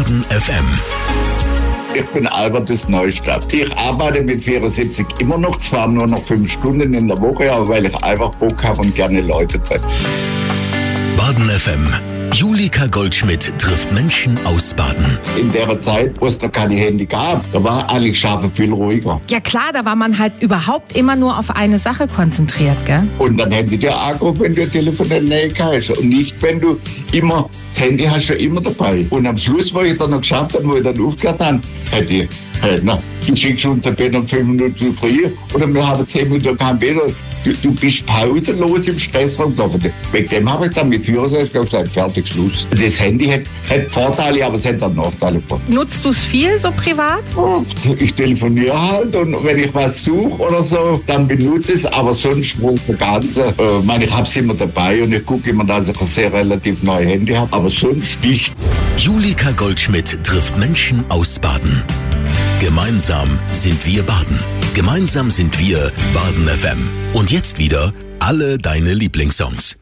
Baden FM. Ich bin Albert aus Neustadt. Ich arbeite mit 74 immer noch, zwar nur noch 5 Stunden in der Woche, aber weil ich einfach Bock habe und gerne Leute treffe. Baden FM. Julika Goldschmidt trifft Menschen aus Baden. In der Zeit, wo es noch keine Handy gab, da war eigentlich Schafe viel ruhiger. Ja klar, da war man halt überhaupt immer nur auf eine Sache konzentriert, gell? Und dann hätten sie dir angerufen, wenn du Telefon hast. Und nicht, wenn du immer, das Handy hast du ja immer dabei. Und am Schluss, wo ich dann noch geschafft habe, wo ich dann aufgehört habe, hätte ich, du schickst uns den Bett um 5 Minuten zu früh oder wir haben 10 Minuten kein Bett. Du bist pausenlos im Stressraum gelaufen. Wegen dem habe ich dann mit Führerschein gesagt, fertig, Schluss. Das Handy hat Vorteile, aber es hat auch Nachteile. Nutzt du es viel so privat? Ich telefoniere halt und wenn ich was suche oder so, dann benutze ich es, aber sonst wohl der Ganze. Ich habe es immer dabei und ich gucke immer, dass ich ein sehr relativ neues Handy habe, aber sonst nicht. Julika Goldschmidt trifft Menschen aus Baden. Gemeinsam sind wir Baden. Gemeinsam sind wir Baden FM. Und jetzt wieder alle deine Lieblingssongs.